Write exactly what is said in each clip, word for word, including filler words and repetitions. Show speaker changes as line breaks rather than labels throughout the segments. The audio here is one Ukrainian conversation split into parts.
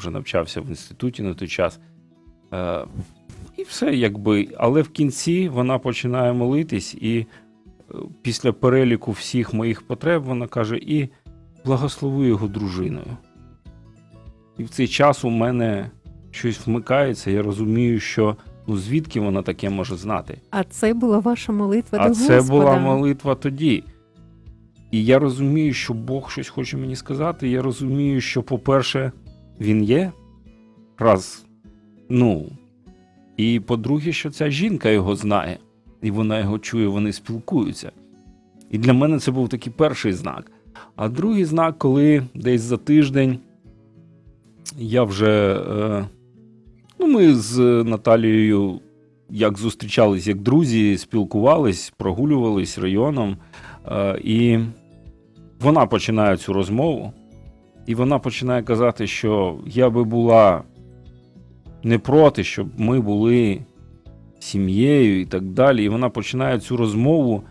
вже навчався в інституті на той час. Е, і все, якби. Але в кінці вона починає молитись, і після переліку всіх моїх потреб вона каже, і благослови його дружиною. І в цей час у мене щось вмикається, я розумію, що ну звідки вона таке може знати.
А це була ваша молитва
а
до Господа?
А це була молитва тоді. І я розумію, що Бог щось хоче мені сказати. Я розумію, що, по-перше, Він є, раз, ну, і по-друге, що ця жінка його знає, і вона його чує, вони спілкуються. І для мене це був такий перший знак. А другий знак, коли десь за тиждень я вже, е, ну, ми з Наталією як зустрічались як друзі, спілкувались, прогулювались районом, е, і вона починає цю розмову, і вона починає казати, що я би була не проти, щоб ми були сім'єю і так далі. І вона починає цю розмову,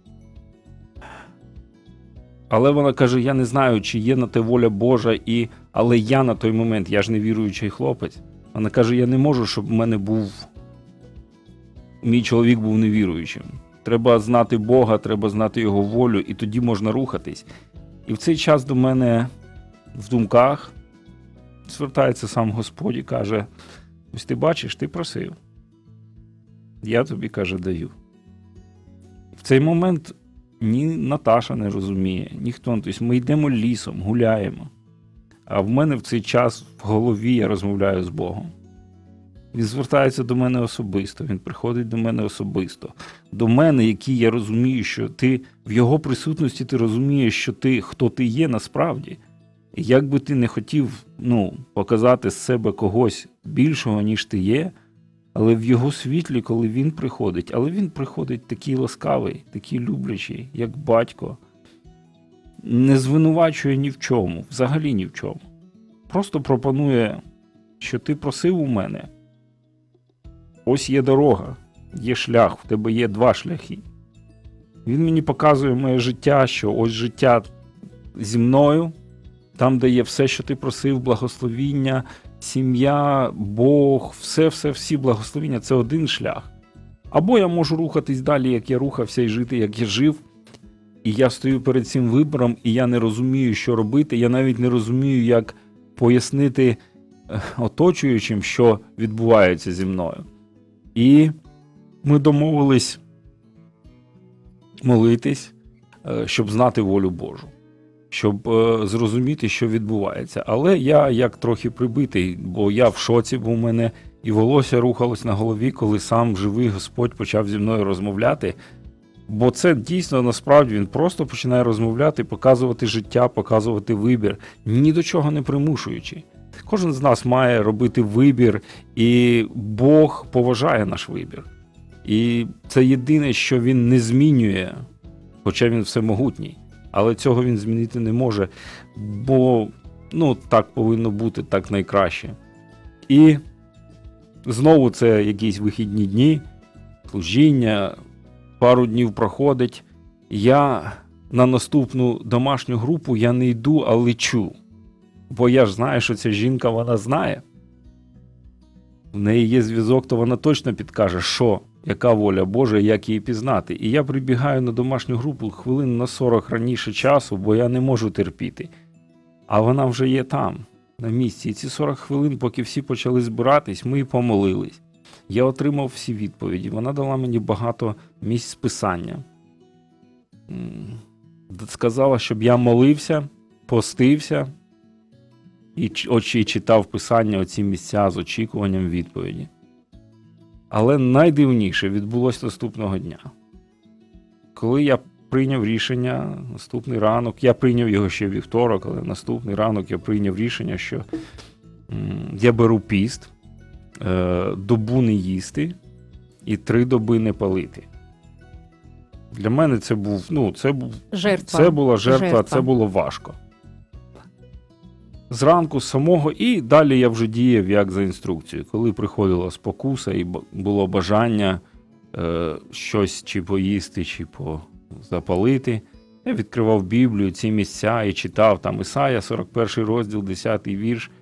але вона каже, я не знаю, чи є на те воля Божа, і... але я на той момент, я ж не віруючий хлопець. Вона каже, я не можу, щоб в мене був, мій чоловік був невіруючим. Треба знати Бога, треба знати Його волю, і тоді можна рухатись. І в цей час до мене в думках звертається сам Господь і каже, ось ти бачиш, ти просив. Я тобі, каже, даю. В цей момент ні Наташа не розуміє, ніхто. Тобто ми йдемо лісом, гуляємо. А в мене в цей час в голові я розмовляю з Богом. Він звертається до мене особисто, він приходить до мене особисто. До мене, який я розумію, що ти в його присутності ти розумієш, що ти, хто ти є насправді. І як би ти не хотів, ну, показати з себе когось більшого, ніж ти є, але в його світлі, коли він приходить, але він приходить такий ласкавий, такий люблячий, як батько, не звинувачує ні в чому, взагалі ні в чому. Просто пропонує, що ти просив у мене, ось є дорога, є шлях, в тебе є два шляхи. Він мені показує моє життя, що ось життя зі мною, там, де є все, що ти просив, благословіння, сім'я, Бог, все-все, всі благословіння – це один шлях. Або я можу рухатись далі, як я рухався, і жити, як я жив, і я стою перед цим вибором, і я не розумію, що робити, я навіть не розумію, як пояснити оточуючим, що відбувається зі мною. І ми домовились молитись, щоб знати волю Божу, щоб зрозуміти, що відбувається. Але я як трохи прибитий, бо я в шоці, бо в мене і волосся рухалось на голові, коли сам живий Господь почав зі мною розмовляти. Бо це дійсно, насправді, він просто починає розмовляти, показувати життя, показувати вибір, ні до чого не примушуючи. Кожен з нас має робити вибір, і Бог поважає наш вибір. І це єдине, що він не змінює, хоча він всемогутній. Але цього він змінити не може, бо, ну, так повинно бути, так найкраще. І знову це якісь вихідні дні, служіння, пару днів проходить. Я на наступну домашню групу я не йду, а лечу. Бо я ж знаю, що ця жінка, вона знає. В неї є зв'язок, то вона точно підкаже, що, яка воля Божа, як її пізнати. І я прибігаю на домашню групу хвилин на сорок раніше часу, бо я не можу терпіти. А вона вже є там, на місці. І ці сорок хвилин, поки всі почали збиратись, ми і помолились. Я отримав всі відповіді. Вона дала мені багато місць писання. Сказала, щоб я молився, постився і очі читав писання, оці місця з очікуванням відповіді. Але найдивніше відбулося наступного дня. Коли я прийняв рішення, наступний ранок, я прийняв його ще вівторок, але наступний ранок я прийняв рішення, що я беру піст, добу не їсти і три доби не палити. Для мене це був, ну, це був,
жертва.
Це була жертва,
жертва,
це було важко. Зранку самого, і далі я вже діяв як за інструкцією. Коли приходила спокуса і було бажання е, щось чи поїсти, чи по, запалити, я відкривав Біблію, ці місця і читав там Ісая, сорок перший розділ, десятий вірш.